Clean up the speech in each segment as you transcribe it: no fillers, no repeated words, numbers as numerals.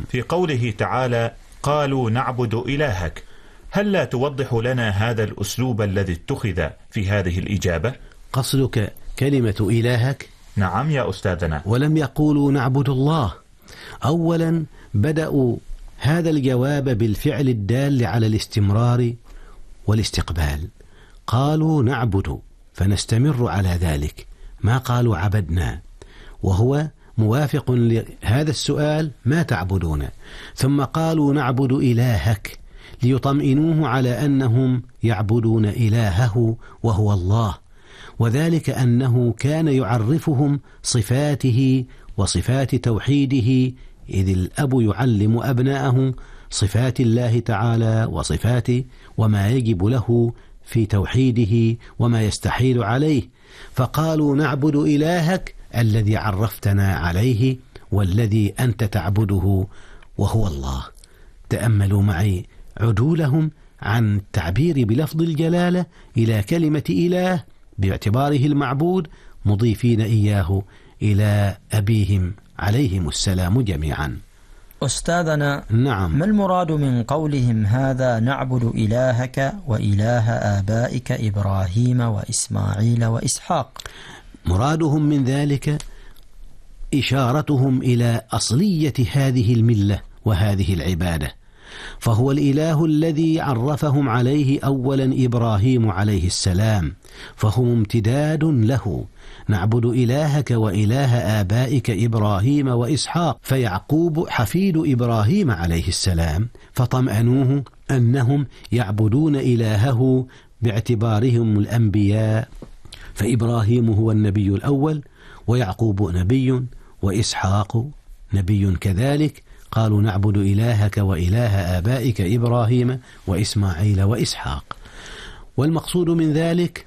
في قوله تعالى قالوا نعبد إلهك، هل لا توضح لنا هذا الأسلوب الذي اتخذ في هذه الإجابة؟ قصدك كلمة إلهك؟ نعم يا أستاذنا. ولم يقولوا نعبد الله. أولا بدأوا هذا الجواب بالفعل الدال على الاستمرار والاستقبال، قالوا نعبد فنستمر على ذلك، ما قالوا عبدنا، وهو موافق لهذا السؤال ما تعبدون. ثم قالوا نعبد إلهك ليطمئنوه على أنهم يعبدون إلهه وهو الله، وذلك أنه كان يعرفهم صفاته وصفات توحيده، إذ الأب يعلم أبناءه صفات الله تعالى وصفاته وما يجب له في توحيده وما يستحيل عليه، فقالوا نعبد إلهك الذي عرفتنا عليه والذي أنت تعبده وهو الله. تأملوا معي عدولهم عن التعبير بلفظ الجلالة إلى كلمة إله باعتباره المعبود، مضيفين إياه إلى أبيهم عليهم السلام جميعا. أستاذنا، نعم، ما المراد من قولهم هذا نعبد إلهك وإله آبائك إبراهيم وإسماعيل وإسحاق؟ مرادهم من ذلك إشارتهم إلى أصلية هذه الملة وهذه العبادة، فهو الإله الذي عرفهم عليه أولا إبراهيم عليه السلام، فهو امتداد له. نعبد إلهك وإله آبائك إبراهيم وإسحاق، فيعقوب حفيد إبراهيم عليه السلام، فطمأنوه أنهم يعبدون إلهه باعتبارهم الأنبياء، فإبراهيم هو النبي الأول، ويعقوب نبي، وإسحاق نبي كذلك. قالوا نعبد إلهك وإله آبائك إبراهيم وإسماعيل وإسحاق. والمقصود من ذلك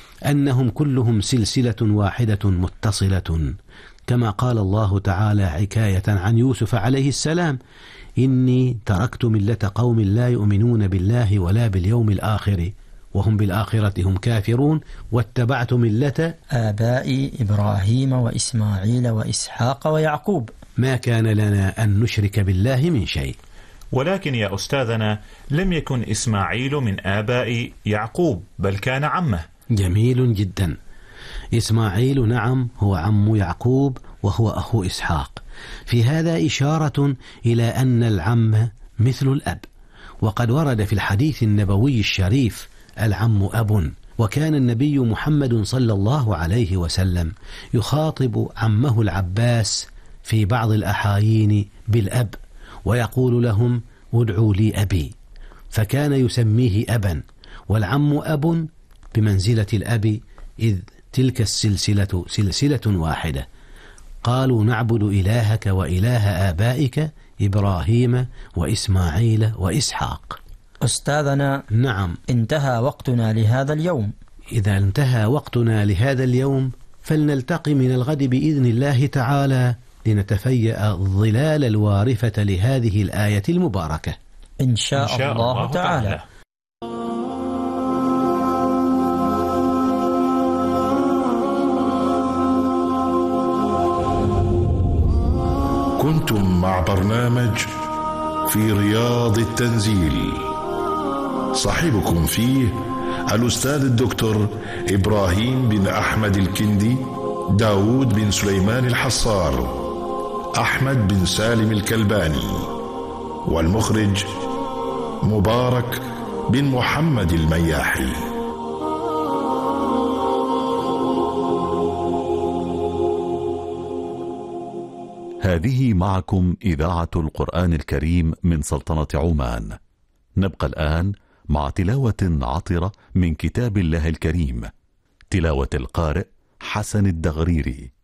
أنهم كلهم سلسلة واحدة متصلة، كما قال الله تعالى حكاية عن يوسف عليه السلام: إني تركت ملة قوم لا يؤمنون بالله ولا باليوم الآخر وهم بالآخرة هم كافرون واتبعت ملة آبائي إبراهيم وإسماعيل وإسحاق ويعقوب، ما كان لنا أن نشرك بالله من شيء. ولكن يا أستاذنا، لم يكن إسماعيل من آباء يعقوب، بل كان عمه. جميل جدا. إسماعيل نعم هو عم يعقوب وهو أخو إسحاق. في هذا إشارة إلى أن العم مثل الأب، وقد ورد في الحديث النبوي الشريف العم أب، وكان النبي محمد صلى الله عليه وسلم يخاطب عمه العباس في بعض الأحايين بالأب، ويقول لهم ادعوا لي أبي، فكان يسميه أبا، والعم أب بمنزلة الأب، إذ تلك السلسلة سلسلة واحدة. قالوا نعبد إلهك وإله آبائك إبراهيم وإسماعيل وإسحاق. أستاذنا، نعم، انتهى وقتنا لهذا اليوم. إذا انتهى وقتنا لهذا اليوم فلنلتقي من الغد بإذن الله تعالى لنتفيأ الظلال الوارفة لهذه الآية المباركة إن شاء الله تعالى. كنتم مع برنامج في رياض التنزيل، صاحبكم فيه الأستاذ الدكتور إبراهيم بن أحمد الكندي، داود بن سليمان الحصار، أحمد بن سالم الكلباني، والمخرج مبارك بن محمد المياحي. هذه معكم إذاعة القرآن الكريم من سلطنة عمان. نبقى الآن مع تلاوة عطرة من كتاب الله الكريم، تلاوة القارئ حسن الدغريري.